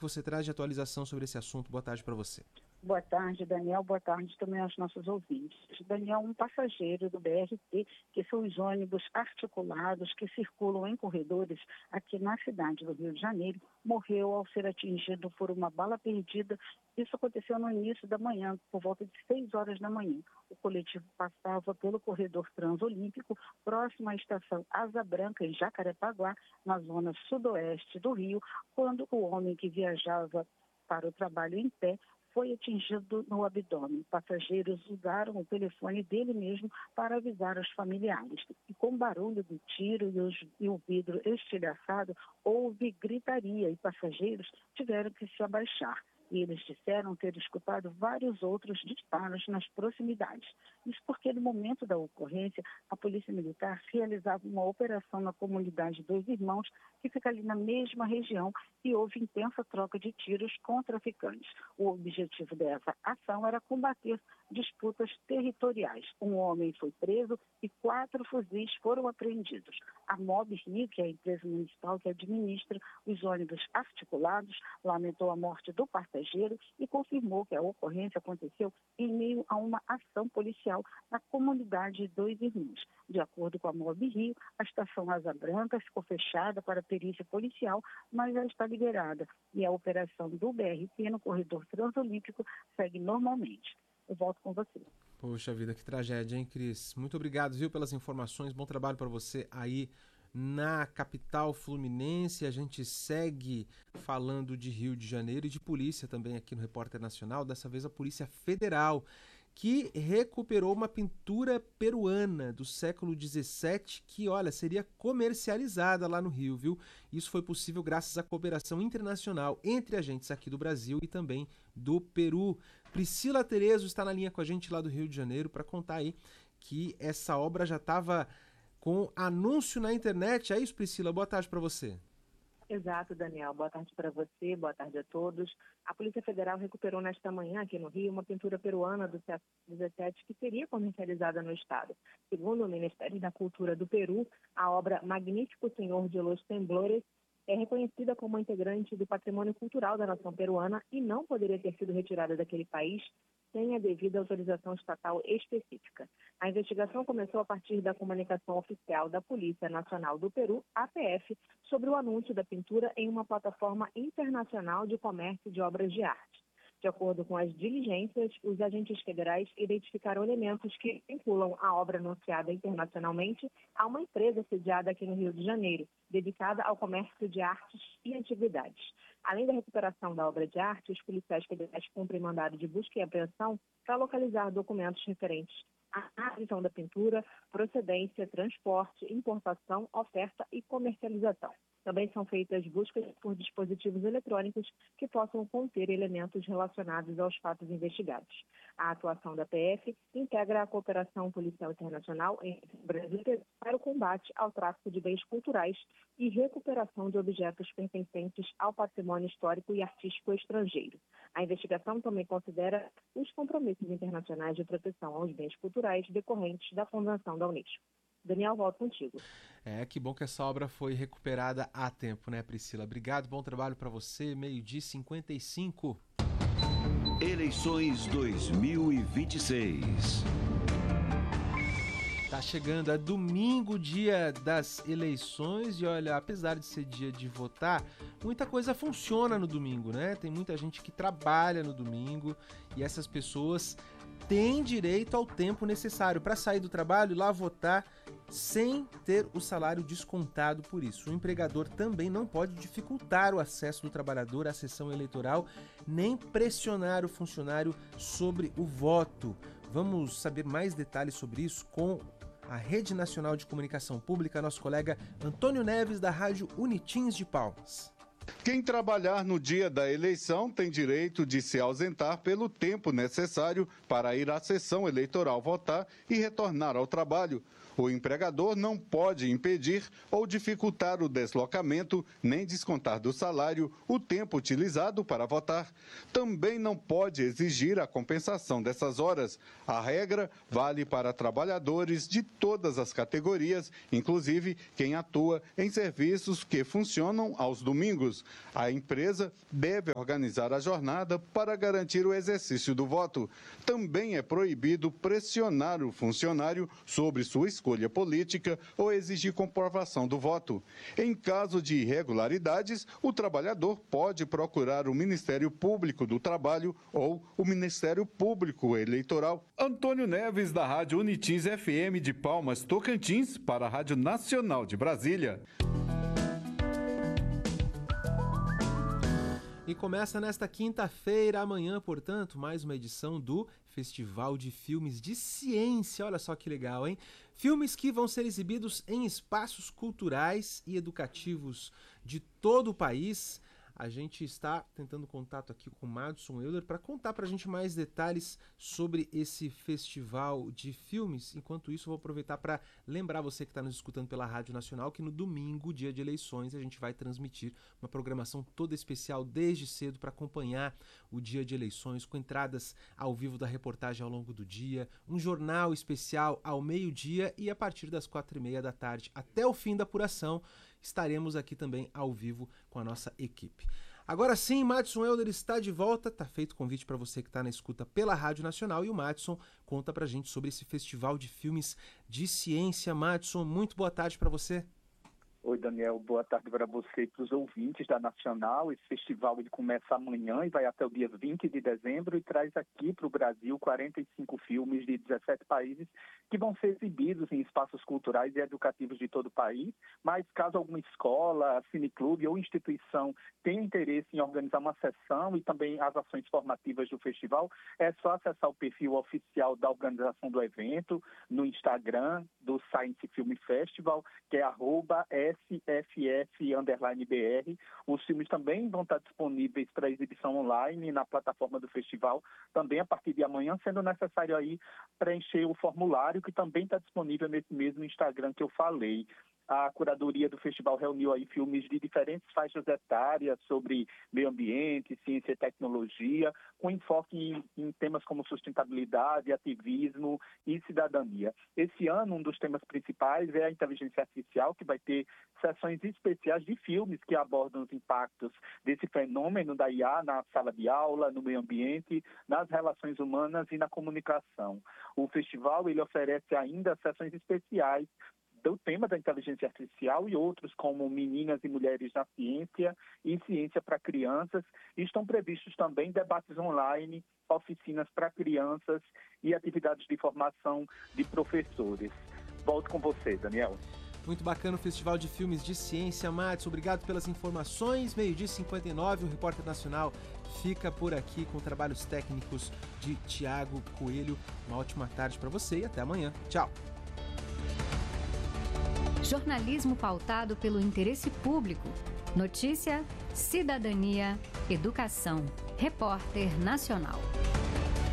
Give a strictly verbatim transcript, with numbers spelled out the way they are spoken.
você traz de atualização sobre esse assunto? Boa tarde para você. Boa tarde, Daniel. Boa tarde também aos nossos ouvintes. Daniel, um passageiro do B R T, que são os ônibus articulados que circulam em corredores aqui na cidade do Rio de Janeiro, morreu ao ser atingido por uma bala perdida. Isso aconteceu no início da manhã, por volta de seis horas da manhã. O coletivo passava pelo corredor Transolímpico, próximo à estação Asa Branca, em Jacarepaguá, na zona sudoeste do Rio, quando o homem que viajava para o trabalho em pé foi atingido no abdômen. Passageiros usaram o telefone dele mesmo para avisar os familiares. E com o barulho do tiro e, os, e o vidro estilhaçado, houve gritaria e passageiros tiveram que se abaixar. E eles disseram ter escutado vários outros disparos nas proximidades. Isso porque no momento da ocorrência, a Polícia Militar realizava uma operação na comunidade Dois Irmãos, que fica ali na mesma região, e houve intensa troca de tiros com traficantes. O objetivo dessa ação era combater disputas territoriais. Um homem foi preso e quatro fuzis foram apreendidos. A Mob Rio, que é a empresa municipal que administra os ônibus articulados, lamentou a morte do passageiro e confirmou que a ocorrência aconteceu em meio a uma ação policial na comunidade Dois Irmãos. De acordo com a Mob Rio, a estação Asa Branca ficou fechada para a perícia policial, mas já está liberada. E a operação do B R T no corredor Transolímpico segue normalmente. Eu volto com você. Poxa vida, que tragédia, hein, Cris? Muito obrigado, viu, pelas informações. Bom trabalho para você aí na capital fluminense. A gente segue falando de Rio de Janeiro e de polícia também aqui no Repórter Nacional. Dessa vez a Polícia Federal, que recuperou uma pintura peruana do século dezessete que, olha, seria comercializada lá no Rio, viu? Isso foi possível graças à cooperação internacional entre agentes aqui do Brasil e também do Peru. Priscila Terezo está na linha com a gente lá do Rio de Janeiro para contar aí que essa obra já estava com anúncio na internet. É isso, Priscila? Boa tarde para você. Exato, Daniel. Boa tarde para você, boa tarde a todos. A Polícia Federal recuperou nesta manhã aqui no Rio uma pintura peruana do século dezessete que seria comercializada no estado. Segundo o Ministério da Cultura do Peru, a obra Magnífico Senhor de los Temblores é reconhecida como integrante do patrimônio cultural da nação peruana e não poderia ter sido retirada daquele país sem a devida autorização estatal específica. A investigação começou a partir da comunicação oficial da Polícia Nacional do Peru, A P F, sobre o anúncio da pintura em uma plataforma internacional de comércio de obras de arte. De acordo com as diligências, os agentes federais identificaram elementos que vinculam a obra anunciada internacionalmente a uma empresa sediada aqui no Rio de Janeiro, dedicada ao comércio de artes e antiguidades. Além da recuperação da obra de arte, os policiais federais cumprem mandado de busca e apreensão para localizar documentos referentes à aquisição da pintura, procedência, transporte, importação, oferta e comercialização. Também são feitas buscas por dispositivos eletrônicos que possam conter elementos relacionados aos fatos investigados. A atuação da P F integra a cooperação policial internacional entre o Brasil e Peru para o combate ao tráfico de bens culturais e recuperação de objetos pertencentes ao patrimônio histórico e artístico estrangeiro. A investigação também considera os compromissos internacionais de proteção aos bens culturais decorrentes da Fundação da Unesco. Daniel, volto contigo. É, que bom que essa obra foi recuperada a tempo, né, Priscila? Obrigado, bom trabalho para você. meio-dia e cinquenta e cinco. Eleições dois mil e vinte e seis. Tá chegando, é domingo, dia das eleições, e olha, apesar de ser dia de votar, muita coisa funciona no domingo, né? Tem muita gente que trabalha no domingo e essas pessoas têm direito ao tempo necessário para sair do trabalho e lá votar sem ter o salário descontado por isso. O empregador também não pode dificultar o acesso do trabalhador à sessão eleitoral, nem pressionar o funcionário sobre o voto. Vamos saber mais detalhes sobre isso com a Rede Nacional de Comunicação Pública, nosso colega Antônio Neves, da Rádio Unitins de Palmas. Quem trabalhar no dia da eleição tem direito de se ausentar pelo tempo necessário para ir à sessão eleitoral votar e retornar ao trabalho. O empregador não pode impedir ou dificultar o deslocamento, nem descontar do salário o tempo utilizado para votar. Também não pode exigir a compensação dessas horas. A regra vale para trabalhadores de todas as categorias, inclusive quem atua em serviços que funcionam aos domingos. A empresa deve organizar a jornada para garantir o exercício do voto. Também é proibido pressionar o funcionário sobre sua escolha política ou exigir comprovação do voto. Em caso de irregularidades, o trabalhador pode procurar o Ministério Público do Trabalho ou o Ministério Público Eleitoral. Antônio Neves, da Rádio Unitins F M de Palmas, Tocantins, para a Rádio Nacional de Brasília. E começa nesta quinta-feira, amanhã, portanto, mais uma edição do Festival de Filmes de Ciência. Olha só que legal, hein? Filmes que vão ser exibidos em espaços culturais e educativos de todo o país. A gente está tentando contato aqui com o Madson Euler para contar para a gente mais detalhes sobre esse festival de filmes. Enquanto isso, vou aproveitar para lembrar você que está nos escutando pela Rádio Nacional que no domingo, dia de eleições, a gente vai transmitir uma programação toda especial desde cedo para acompanhar o dia de eleições, com entradas ao vivo da reportagem ao longo do dia, um jornal especial ao meio-dia e a partir das quatro e meia da tarde até o fim da apuração. Estaremos aqui também ao vivo com a nossa equipe. Agora sim, Madson Euler está de volta. Está feito o convite para você que está na escuta pela Rádio Nacional. E o Madson conta para a gente sobre esse Festival de Filmes de Ciência. Madson, muito boa tarde para você. Oi, Daniel. Boa tarde para você e para os ouvintes da Nacional. Esse festival ele começa amanhã e vai até o dia vinte de dezembro e traz aqui para o Brasil quarenta e cinco filmes de dezessete países que vão ser exibidos em espaços culturais e educativos de todo o país. Mas caso alguma escola, cineclube ou instituição tenha interesse em organizar uma sessão e também as ações formativas do festival, é só acessar o perfil oficial da organização do evento no Instagram do Science Film Festival, que é arroba S F F underline B R. Os filmes também vão estar disponíveis para exibição online na plataforma do festival, também a partir de amanhã, sendo necessário aí preencher o formulário, que também está disponível nesse mesmo Instagram que eu falei. A curadoria do festival reuniu aí filmes de diferentes faixas etárias sobre meio ambiente, ciência e tecnologia, com enfoque em, em temas como sustentabilidade, ativismo e cidadania. Esse ano, um dos temas principais é a inteligência artificial, que vai ter sessões especiais de filmes que abordam os impactos desse fenômeno da I A na sala de aula, no meio ambiente, nas relações humanas e na comunicação. O festival ele oferece ainda sessões especiais do tema da inteligência artificial e outros como Meninas e Mulheres na Ciência e Ciência para Crianças. E estão previstos também debates online, oficinas para crianças e atividades de formação de professores. Volto com você, Daniel. Muito bacana o Festival de Filmes de Ciência. Madson, obrigado pelas informações. meio-dia e cinquenta e nove, o Repórter Nacional fica por aqui com trabalhos técnicos de Tiago Coelho. Uma ótima tarde para você e até amanhã. Tchau. Jornalismo pautado pelo interesse público. Notícia, cidadania, educação. Repórter Nacional.